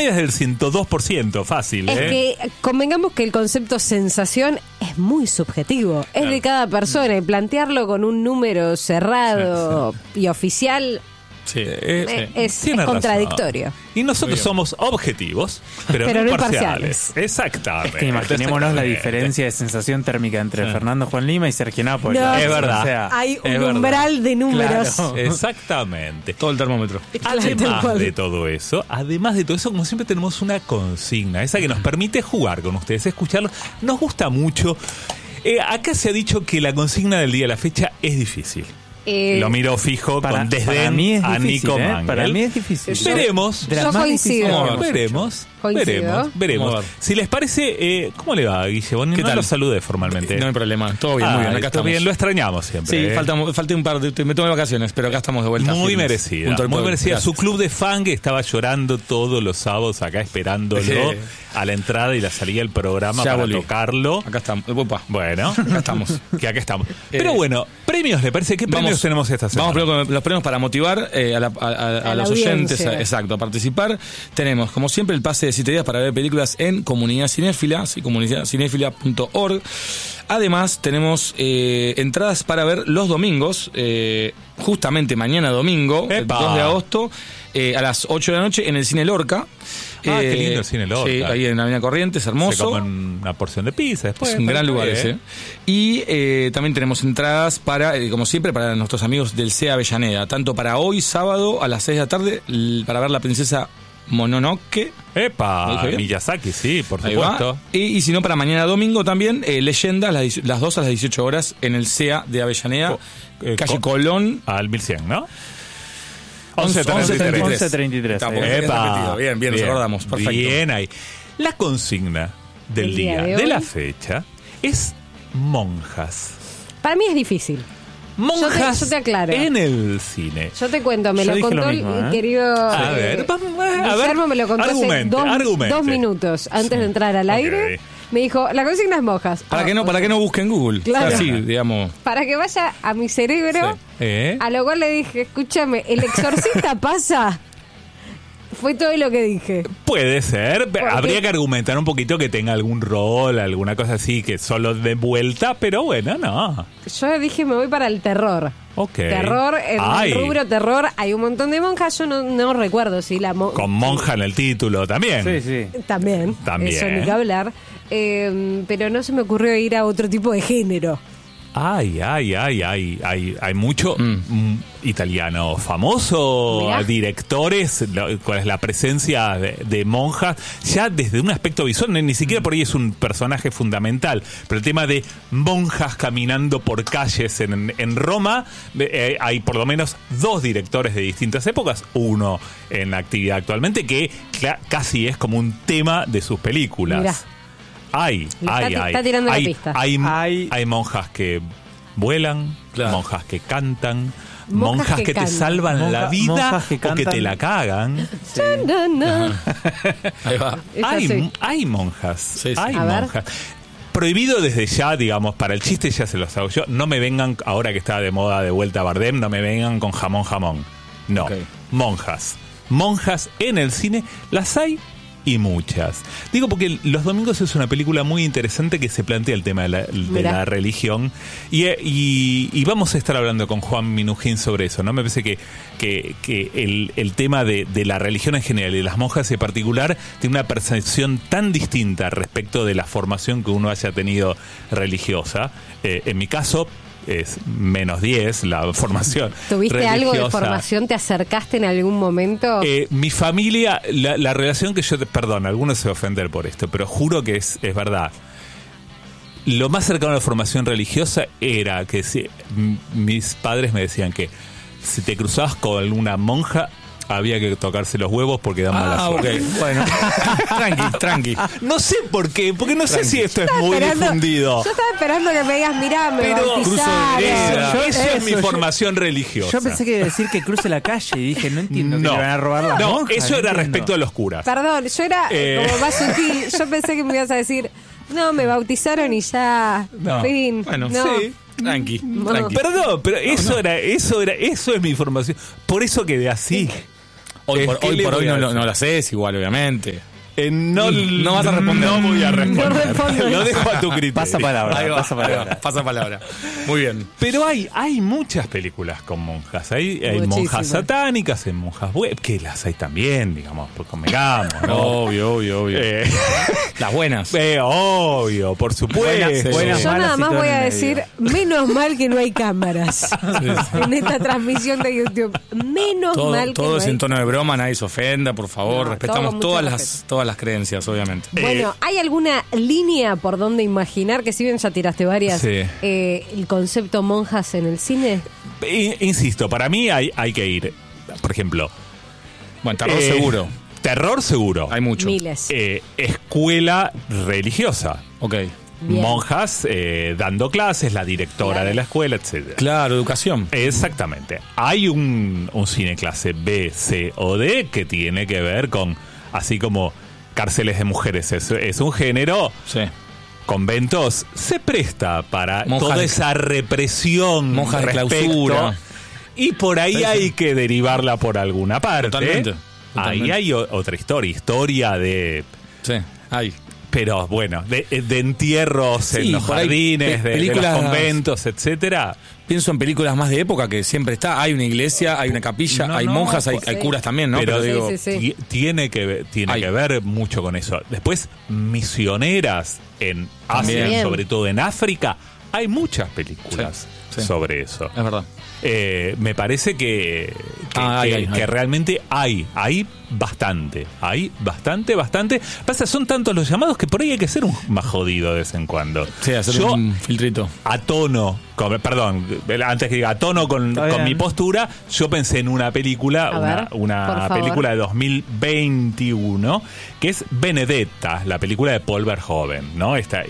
promedio es del 102%, fácil. Es que convengamos que el concepto sensación es muy subjetivo. Es de cada persona y plantearlo con un número cerrado y oficial... es contradictorio. Razón. Y nosotros somos objetivos, pero no imparciales. Exactamente. Es que imaginémonos la diferencia de sensación térmica entre Fernando Juan Lima y Sergio Nápoles. No, es verdad. O sea, hay un umbral de números. Claro. Exactamente. Todo el termómetro. Además de todo eso, como siempre tenemos una consigna, esa que nos permite jugar con ustedes, escucharlos. Nos gusta mucho. Acá se ha dicho que la consigna del día de la fecha es difícil. Lo miro fijo con desdén a Nico Mangel. Para mí es difícil. Veremos. Yo coincido. Veremos. Si les parece, ¿cómo le va, Guille? Bueno, no lo saludé formalmente. No hay problema. Todo bien, muy bien. Acá estamos. Bien, lo extrañamos siempre. Sí, falta un par de... Me tomé vacaciones, pero acá estamos de vuelta. Muy merecida. Muy merecida. Su club de fan que estaba llorando todos los sábados acá esperándolo a la entrada y la salida del programa ya para tocarlo. Acá estamos. Bueno. Acá estamos. Acá estamos. Pero bueno, premios, ¿le parece? ¿Qué premios tenemos esta semana? Vamos primero con los premios para motivar a los oyentes a participar. Tenemos, como siempre, el pase de 7 días para ver películas en Comunidad Cinéfila, comunidadcinéfila.org. Además, tenemos entradas para ver los domingos, justamente mañana domingo, el 2 de agosto, a las 8 de la noche en el Cine Lorca. Qué lindo el Cine Lorca. Sí, ahí en la Avenida Corrientes, hermoso. Se comen una porción de pizza después. Es un gran lugar ese. Y también tenemos entradas para, como siempre, para nuestros amigos del CEA Avellaneda, tanto para hoy, sábado, a las 6 de la tarde, para ver La Princesa Mononoke. Miyazaki, sí, por supuesto. Y si no, para mañana domingo también, Leyenda, las 2 a las 18 horas en el CEA de Avellaneda, calle Colón. Al 1100, ¿no? 11:33. Bien, nos acordamos. Perfecto. Bien ahí. La consigna del día de la fecha es monjas. Para mí es difícil. Monjas yo te aclaro. En el cine. Yo te cuento, me lo contó el querido Guillermo, me lo contó hace 2 minutos antes de entrar al aire. Me dijo, la consigna es monjas. ¿Para qué no busque en Google? Claro. Así, digamos. Para que vaya a mi cerebro. A lo cual le dije, escúchame, ¿El Exorcista pasa? Fue todo lo que dije. Puede ser. Habría que argumentar un poquito que tenga algún rol, alguna cosa así, que solo de vuelta, pero bueno, no. Yo dije, me voy para el terror. Terror, en el rubro terror hay un montón de monjas. Yo no recuerdo si la con monja en el título también. Sí. También. Eso ni que hablar. Pero no se me ocurrió ir a otro tipo de género. Hay mucho italiano famoso, mirá, directores, cuál es la presencia de monjas, ya desde un aspecto visual, ni siquiera por ahí es un personaje fundamental, pero el tema de monjas caminando por calles en Roma, hay por lo menos 2 directores de distintas épocas, uno en actividad actualmente, que casi es como un tema de sus películas. Mirá. Está tirando la pista. Hay monjas que vuelan, monjas que cantan, monjas que te salvan la vida o que te la cagan. Sí. Ahí va. Hay monjas. Sí. Hay monjas. Prohibido desde ya, digamos, para el chiste ya se los hago yo. No me vengan, ahora que está de moda de vuelta Bardem, no me vengan con jamón. No. Monjas en el cine, las hay. Y muchas. Digo porque Los Domingos es una película muy interesante que se plantea el tema de la religión y vamos a estar hablando con Juan Minujín sobre eso, ¿no? Me parece que el tema de la religión en general y de las monjas en particular tiene una percepción tan distinta respecto de la formación que uno haya tenido religiosa. En mi caso es menos 10 la formación. ¿Tuviste religiosa. Algo de formación? ¿Te acercaste en algún momento? Mi familia, la relación que yo... Perdón, algunos se van a ofender por esto, pero juro que es verdad. Lo más cercano a la formación religiosa era que mis padres me decían que si te cruzabas con una monja había que tocarse los huevos porque dan mala suerte. Bueno, tranqui. No sé por qué, porque no sé si esto es muy difundido. Yo estaba esperando que me digas, mirá, me bautizaron. Eso es mi formación religiosa. Yo pensé que iba a decir que cruce la calle y dije, no entiendo que le van a robar la monja. Eso era respecto a los curas. Perdón, yo era como más sutil. Yo pensé que me ibas a decir, no, me bautizaron y ya. Fin. Bueno, sí. Tranqui. Perdón, pero eso es mi formación. Por eso quedé así. Hoy por hoy no lo haces igual, obviamente. No vas a responder. No voy a responder. Lo dejo a tu criterio. Pasa palabra. Pasa palabra. Muy bien. Pero hay muchas películas con monjas. Hay monjas satánicas, hay monjas buenas, que las hay también, digamos, pues convengamos, ¿no? Obvio. Las buenas. Obvio, por supuesto. Buenas, yo nada más voy a decir, menos mal que no hay cámaras en esta transmisión de YouTube. Menos mal que todo no es hay. en tono de broma, nadie se ofenda, por favor. Respetamos todas las creencias, obviamente. Bueno, ¿hay alguna línea por donde imaginar, que si bien ya tiraste varias, el concepto monjas en el cine? Insisto, para mí hay que ir, por ejemplo... Bueno, seguro. Terror seguro. Hay mucho. Miles. Escuela religiosa. Ok. Bien. Monjas dando clases, la directora de la escuela, etc. Claro, educación. Exactamente. Hay un cine clase B, C o D que tiene que ver con, así como cárceles de mujeres es un género. Sí. Conventos se presta para toda esa represión, monjas de clausura. Y por ahí hay que derivarla por alguna parte. Totalmente. Ahí hay otra historia de... Sí, hay. Pero bueno, de entierros en los jardines, de los conventos, etcétera. Pienso en películas más de época que siempre está. Hay una iglesia, hay una capilla, hay monjas, hay curas también, ¿no? Pero digo, sí. tiene que ver mucho con eso. Después, misioneras en Asia, sobre todo en África, hay muchas películas sobre eso. Es verdad. Me parece que realmente hay bastante. Pasa, son tantos los llamados que por ahí hay que ser un más jodido de vez en cuando. Sí, hacer un filtrito. A tono con mi postura, yo pensé en una película, una película de 2021, que es Benedetta, la película de Paul Verhoeven, ¿no? Esta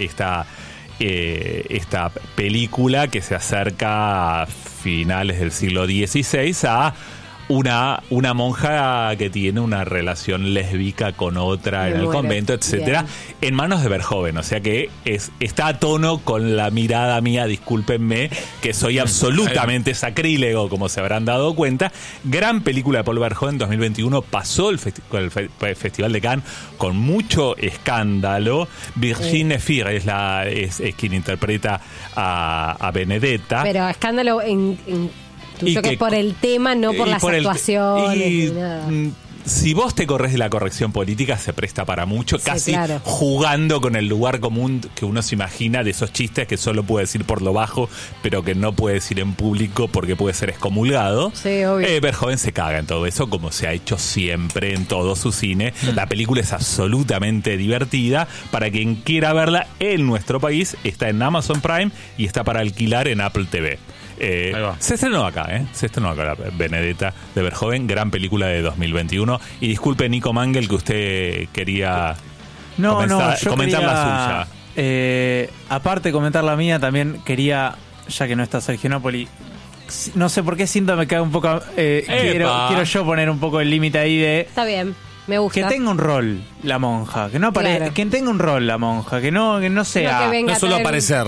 película que se acerca a finales del siglo XVI a una monja que tiene una relación lésbica con otra en el convento, etcétera, en manos de Verhoeven. O sea que está a tono con la mirada mía, discúlpenme, que soy absolutamente sacrílego, como se habrán dado cuenta. Gran película de Paul Verhoeven, 2021, pasó el Festival de Cannes con mucho escándalo. Virginie Fira es quien interpreta a Benedetta. Pero escándalo Yo que por el tema, no por las actuaciones ni nada. Si vos te corres de la corrección política, se presta para mucho, casi jugando con el lugar común que uno se imagina de esos chistes que solo puede decir por lo bajo, pero que no puede decir en público porque puede ser excomulgado. Sí, obvio. Verhoeven se caga en todo eso, como se ha hecho siempre en todo su cine. La película es absolutamente divertida. Para quien quiera verla en nuestro país, está en Amazon Prime y está para alquilar en Apple TV. Se estrenó acá, la Benedetta de Verhoeven, gran película de 2021. Y disculpe, Nico Mangel, que usted quería comentar la suya. Aparte de comentar la mía, también quería, ya que no está Sergio Napoli, no sé por qué siento me cae un poco. Quiero yo poner un poco el límite ahí de. Está bien. Me gusta. Que tenga un rol la monja, que no aparezca, que tenga un rol la monja, que no sea no solo aparecer,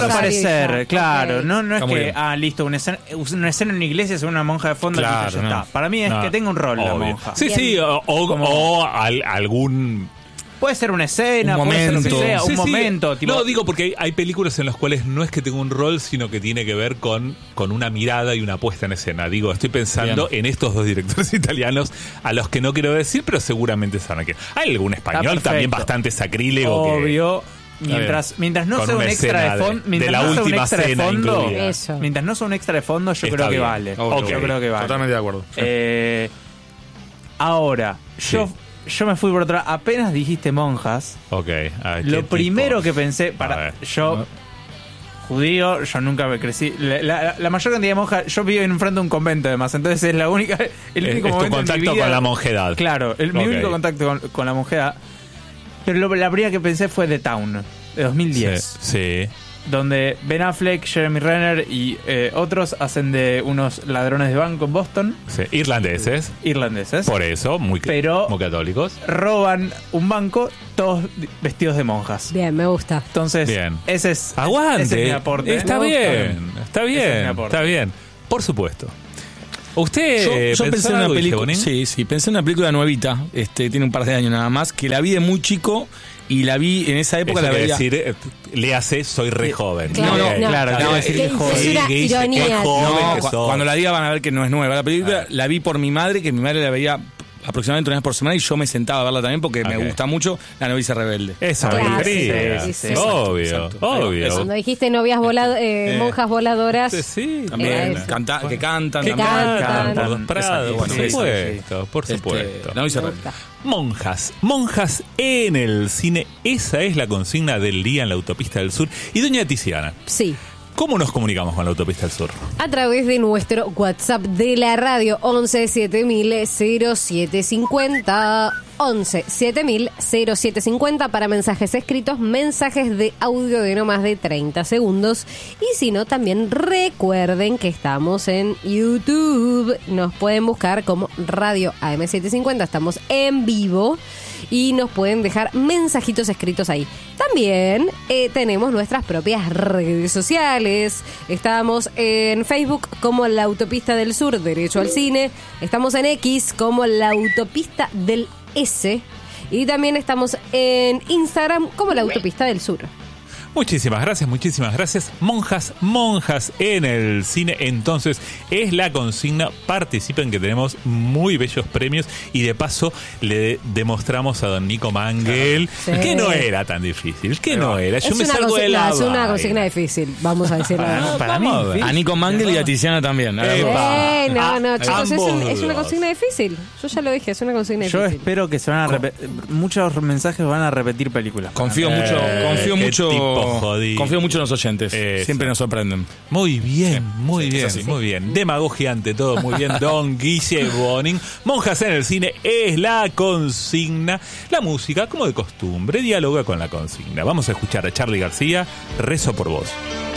claro, okay. no es que listo, una escena en una iglesia es una monja de fondo, claro, ya está. Para mí es que tenga un rol la monja. Sí, o algún. Puede ser una escena, puede ser lo que sea, un momento. Tipo... No, digo porque hay películas en las cuales no es que tenga un rol, sino que tiene que ver con una mirada y una puesta en escena. Digo, estoy pensando en estos dos directores italianos, a los que no quiero decir, pero seguramente saben que hay algún español también bastante sacrílego. Obvio. Mientras no sea un extra de fondo, mientras no sea un extra de fondo, mientras no sea un extra de fondo, yo creo que vale. Yo creo que vale. Totalmente de acuerdo. Ahora, yo me fui por otra. Apenas dijiste monjas. Lo primero que pensé, judío, yo nunca me crecí. La mayor cantidad de monjas, yo vivo enfrente de un convento además, entonces es el único momento tu contacto en mi vida, con la monjedad. Claro, mi único contacto con la monjedad. Pero la primera que pensé fue The Town, de 2010. Sí. Donde Ben Affleck, Jeremy Renner y otros hacen de unos ladrones de banco en Boston. Sí. Irlandeses. Por eso, muy católicos. Roban un banco, todos vestidos de monjas. Bien, me gusta. Entonces, ese es mi aporte. Está bien. Por supuesto. ¿Usted yo pensé en una película? Sí, pensé en una película nuevita, tiene un par de años nada más, que la vi de muy chico y la vi en esa época. Eso la veía. Decir, le hace soy re joven. Claro. Es una ironía. Cuando la diga van a ver que no es nueva la película. La vi por mi madre, que mi madre la veía aproximadamente una vez por semana y yo me sentaba a verla también porque me gusta mucho La novicia rebelde. Esa película. Obvio. Cuando dijiste novias monjas voladoras. Sí, también. Que cantan. Por dos prados. Por supuesto. La novicia rebelde. Monjas en el cine. Esa es la consigna del día en la Autopista del Sur. Y doña Tiziana. Sí. ¿Cómo nos comunicamos con la Autopista del Sur? A través de nuestro WhatsApp de la radio 11 7000 0750. 11 7000 0750 para mensajes escritos, mensajes de audio de no más de 30 segundos. Y si no, también recuerden que estamos en YouTube. Nos pueden buscar como Radio AM750. Estamos en vivo y nos pueden dejar mensajitos escritos ahí. También tenemos nuestras propias redes sociales. Estamos en Facebook como La Autopista del Sur, Derecho al Cine. Estamos en X como La Autopista del S. Y también estamos en Instagram como La Autopista del Sur. Muchísimas gracias. Monjas en el cine. Entonces, es la consigna. Participen, que tenemos muy bellos premios. Y de paso, le demostramos a don Nico Mangel que no era tan difícil. Yo me salgo de la. Es una consigna difícil, vamos a decirlo. Para mí. A Nico Mangel y a Tiziana también. No, chicos, es una consigna difícil. Yo ya lo dije, es una consigna difícil. Yo espero que se van a repetir. Muchos mensajes van a repetir películas. Confío mucho. Confío mucho en los oyentes. Siempre nos sorprenden. Muy bien. Demagogia ante todo. Muy bien, don Guille Bonin. Monjas en el cine es la consigna. La música, como de costumbre, dialoga con la consigna. Vamos a escuchar a Charly García, Rezo por vos.